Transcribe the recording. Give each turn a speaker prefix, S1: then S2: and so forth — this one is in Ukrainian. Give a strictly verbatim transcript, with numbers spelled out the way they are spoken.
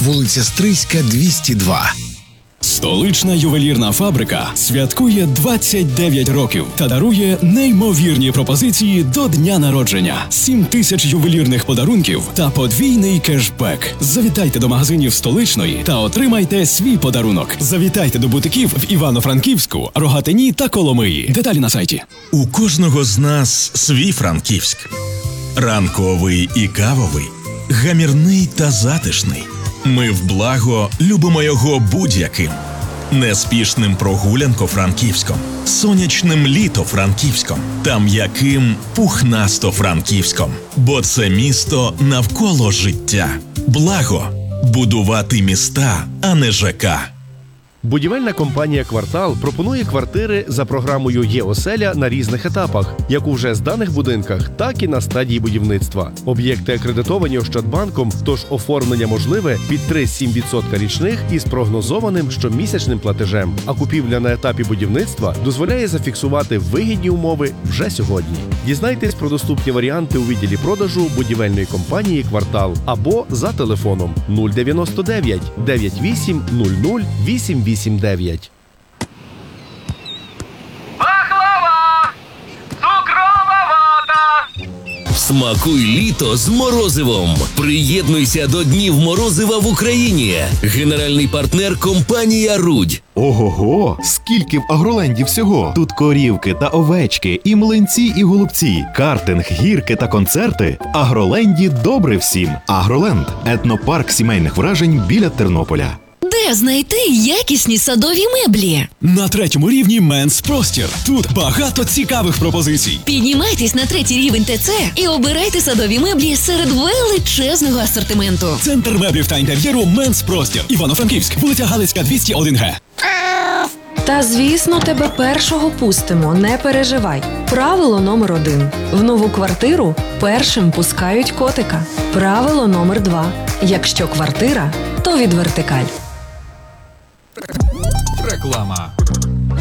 S1: вулиця Стрийська, двісті два.
S2: Столична ювелірна фабрика святкує двадцять дев'ять років та дарує неймовірні пропозиції до дня народження. сім тисяч ювелірних подарунків та подвійний кешбек. Завітайте до магазинів Столичної та отримайте свій подарунок. Завітайте до бутиків в Івано-Франківську, Рогатині та Коломиї. Деталі на сайті.
S3: У кожного з нас свій Франківськ. Ранковий і кавовий, гамірний та затишний. Ми в благо любимо його будь-яким. Неспішним прогулянко-франківськом, сонячним літо-франківськом та м'яким пухнасто-франківськом. Бо це місто навколо життя. Благо – будувати міста, а не ЖК.
S4: Будівельна компанія «Квартал» пропонує квартири за програмою «Є-оселя» на різних етапах, як у вже зданих будинках, так і на стадії будівництва. Об'єкти акредитовані Ощадбанком, тож оформлення можливе під три цілих сім десятих відсотка річних із прогнозованим щомісячним платежем. А купівля на етапі будівництва дозволяє зафіксувати вигідні умови вже сьогодні. Дізнайтесь про доступні варіанти у відділі продажу будівельної компанії «Квартал» або за телефоном нуль дев'яносто дев'ять дев'ять вісім нуль нуль вісім вісім дев'ять.
S5: Пахлава! Цукрова вата!
S6: Смакуй літо з морозивом. Приєднуйся до Днів морозива в Україні. Генеральний партнер – компанія «Рудь».
S7: Ого-го! Скільки в Агроленді всього! Тут корівки та овечки, і млинці, і голубці, картинг, гірки та концерти. В Агроленді добре всім. Агроленд – етнопарк сімейних вражень біля Тернополя.
S8: Де знайти якісні садові меблі?
S2: На третьому рівні Менс Простір. Тут багато цікавих пропозицій.
S8: Піднімайтесь на третій рівень ТЦ і обирайте садові меблі серед величезного асортименту.
S2: Центр меблів та інтер'єру Менс Простір. Івано-Франківськ, вулиця Галицька, двісті один Г.
S9: Та, звісно, тебе першого пустимо, не переживай. Правило номер один. В нову квартиру першим пускають котика. Правило номер два. Якщо квартира, то від вертикаль.
S10: Реклама.